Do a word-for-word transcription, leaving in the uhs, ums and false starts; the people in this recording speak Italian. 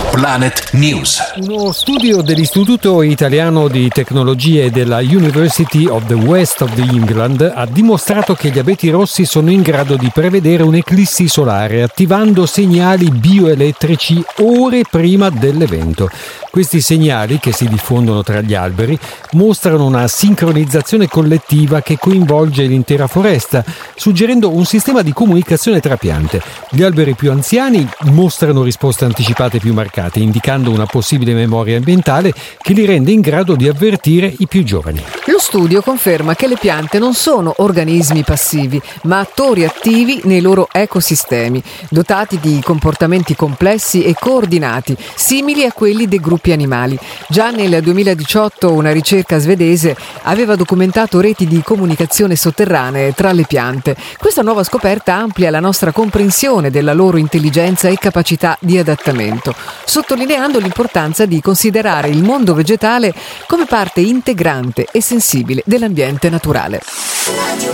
Planet News. Uno studio dell'Istituto Italiano di Tecnologie della University of the West of England ha dimostrato che gli abeti rossi sono in grado di prevedere un'eclissi solare attivando segnali bioelettrici ore prima dell'evento. Questi segnali, che si diffondono tra gli alberi, mostrano una sincronizzazione collettiva che coinvolge l'intera foresta, suggerendo un sistema di comunicazione tra piante. Gli alberi più anziani mostrano risposte anticipate più marcate, indicando una possibile memoria ambientale che li rende in grado di avvertire i più giovani. Lo studio conferma che le piante non sono organismi passivi, ma attori attivi nei loro ecosistemi, dotati di comportamenti complessi e coordinati, simili a quelli dei gruppi animali. Già nel duemiladiciotto una ricerca svedese aveva documentato reti di comunicazione sotterranee tra le piante. Questa nuova scoperta amplia la nostra comprensione della loro intelligenza e capacità di adattamento, sottolineando l'importanza di considerare il mondo vegetale come parte integrante e sensibile dell'ambiente naturale.